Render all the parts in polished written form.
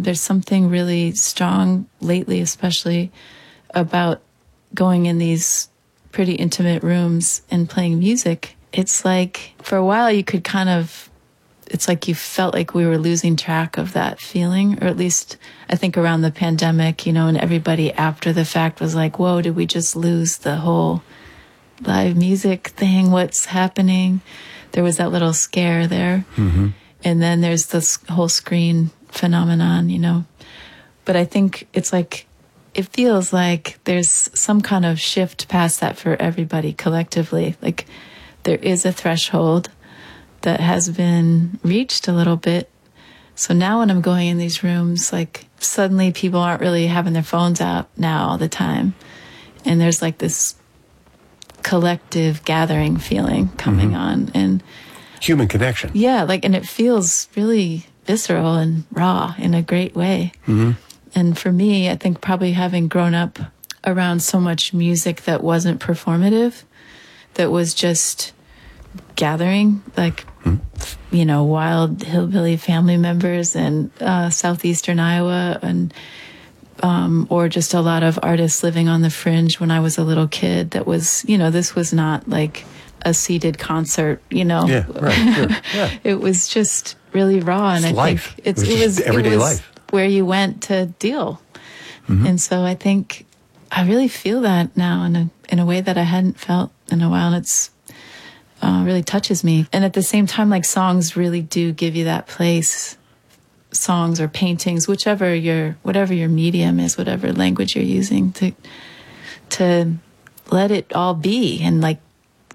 There's something really strong lately, especially about going in these pretty intimate rooms and playing music. It's like, for a while you could kind of, it's like you felt like we were losing track of that feeling, or at least I think around the pandemic, you know, and everybody after the fact was like, whoa, did we just lose the whole live music thing? What's happening? There was that little scare there. Mm-hmm. And then there's this whole screen phenomenon, you know. But I think it's like, it feels like there's some kind of shift past that for everybody collectively. Like there is a threshold that has been reached a little bit. So now when I'm going in these rooms, like suddenly people aren't really having their phones out now all the time. And there's like this collective gathering feeling coming on, and human connection. Yeah, like, and it feels really visceral and raw in a great way. Mm-hmm. And for me, I think probably having grown up around so much music that wasn't performative, that was just gathering, like, you know, wild hillbilly family members in southeastern Iowa, and or just a lot of artists living on the fringe when I was a little kid. That was, you know, this was not like a seated concert, you know. Yeah, right. Sure. Yeah. It was just really raw, and it's I life. think it was everyday life where you went to deal. Mm-hmm. And so I think I really feel that now in a way that I hadn't felt in a while, and it's really touches me. And at the same time, like, songs really do give you that place. Songs or paintings, whatever your medium is, whatever language you're using, to let it all be, and like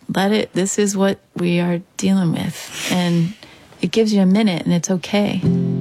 this is what we are dealing with, and it gives you a minute, and it's okay.